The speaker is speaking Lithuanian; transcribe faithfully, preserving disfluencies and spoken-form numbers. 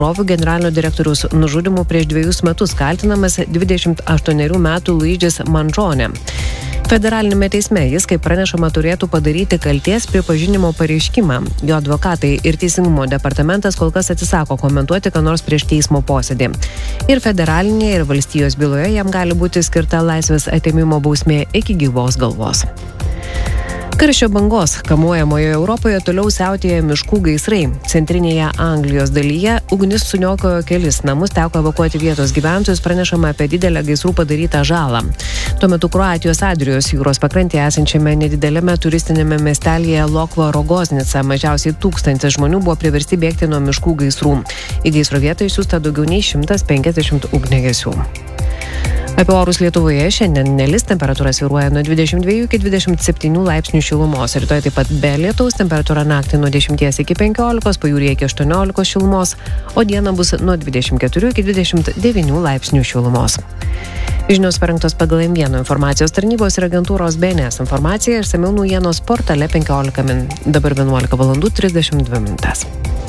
bendrovių generalinio direktoriaus nužudymu prieš dviejus metus kaltinamas dvidešimt aštuonerių metų Luigis Mančionė. Federalinėme teisme jis, kaip pranešama, turėtų padaryti kalties pripažinimo pareiškimą. Jo advokatai ir Teisingumo departamentas kol kas atsisako komentuoti, ką nors prieš teismo posėdį. Ir federalinėje, ir valstijos byloje jam gali būti skirta laisvės atėmimo bausmė iki gyvos galvos. Karščio bangos kamuojamoje Europoje toliau siautėja miškų gaisrai. Centrinėje Anglijos dalyje ugnis suniokojo kelis namus, teko evakuoti vietos gyventojus, pranešama apie didelę gaisrų padarytą žalą. Tuo metu Kroatijos Adrijos jūros pakrantėje esančiame nedidelėme turistinėme miestelėje Lokva Rogoznica mažiausiai tūkstantis žmonių buvo priversti bėgti nuo miškų gaisrų. Į gaisro vietą išsiųsta daugiau nei šimtas penkiasdešimt ugniagesių. Apie orus Lietuvoje šiandien nelis, temperatūra svyruoja nuo dvidešimt dviejų iki dvidešimt septynių laipsnių šilumos. Rytoj taip pat be lietaus, temperatūra naktį nuo dešimties iki penkiolikos, pajūryje iki aštuoniolikos šilumos, o dieną bus nuo dvidešimt keturių iki dvidešimt devynių laipsnių šilumos. Žinios parengtos pagal M vienas informacijos tarnybos ir agentūros B N S informaciją, išsamiau naujienos portale penkiolika min. Dabar vienuolika valandų trisdešimt dvi minutės.